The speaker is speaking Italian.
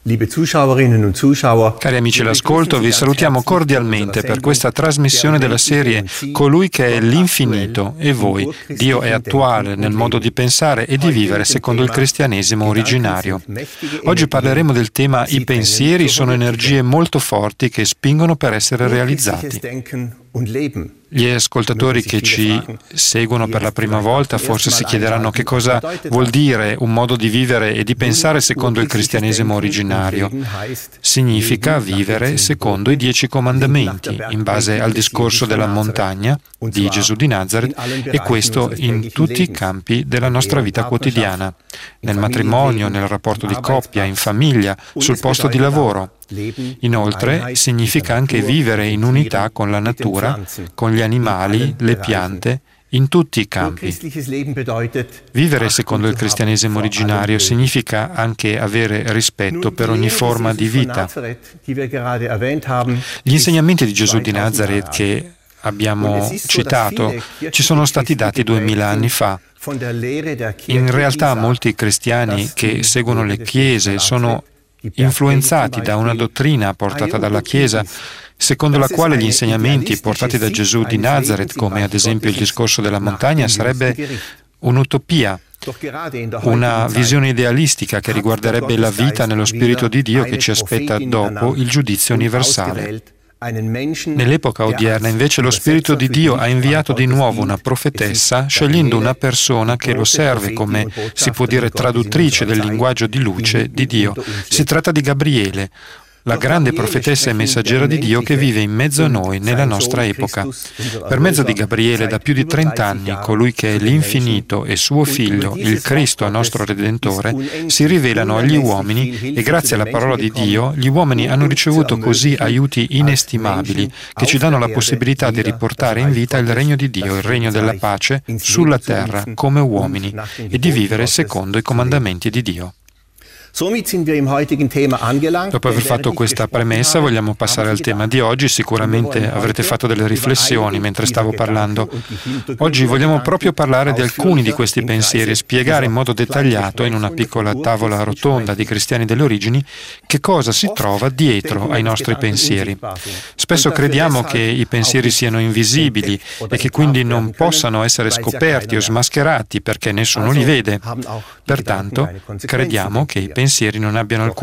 Cari amici all'ascolto, vi salutiamo cordialmente per questa trasmissione della serie Colui che è l'infinito e voi. Dio è attuale nel modo di pensare e di vivere secondo il cristianesimo originario. Oggi parleremo del tema I pensieri sono energie molto forti che spingono per essere realizzati. Gli ascoltatori che ci seguono per la prima volta forse si chiederanno che cosa vuol dire un modo di vivere e di pensare secondo il cristianesimo originario. Significa vivere secondo i 10 comandamenti, in base al discorso della montagna di Gesù di Nazaret, e questo in tutti i campi della nostra vita quotidiana, nel matrimonio, nel rapporto di coppia, in famiglia, sul posto di lavoro. Inoltre significa anche vivere in unità con la natura, con gli animali, le piante, in tutti i campi. Vivere secondo il cristianesimo originario significa anche avere rispetto per ogni forma di vita. Gli insegnamenti di Gesù di Nazaret che abbiamo citato ci sono stati dati 2000 anni fa. In realtà molti cristiani che seguono le chiese sono influenzati da una dottrina portata dalla Chiesa, secondo la quale gli insegnamenti portati da Gesù di Nazaret, come ad esempio il discorso della montagna, sarebbe un'utopia, una visione idealistica che riguarderebbe la vita nello Spirito di Dio che ci aspetta dopo il giudizio universale. Nell'epoca odierna, invece, lo Spirito di Dio ha inviato di nuovo una profetessa, scegliendo una persona che lo serve come, si può dire, traduttrice del linguaggio di luce di Dio. Si tratta di Gabriele, la grande profetessa e messaggera di Dio che vive in mezzo a noi nella nostra epoca. Per mezzo di Gabriele, da più di 30 anni, colui che è l'infinito e suo Figlio, il Cristo, nostro Redentore, si rivelano agli uomini e grazie alla parola di Dio, gli uomini hanno ricevuto così aiuti inestimabili che ci danno la possibilità di riportare in vita il regno di Dio, il regno della pace, sulla terra come uomini e di vivere secondo i comandamenti di Dio. Dopo aver fatto questa premessa, vogliamo passare al tema di oggi. Sicuramente avrete fatto delle riflessioni mentre stavo parlando. Oggi vogliamo proprio parlare di alcuni di questi pensieri e spiegare in modo dettagliato, in una piccola tavola rotonda di cristiani delle origini, che cosa si trova dietro ai nostri pensieri. Spesso crediamo che i pensieri siano invisibili e che quindi non possano essere scoperti o smascherati perché nessuno li vede. Pertanto, crediamo che i pensieri non abbiano alcun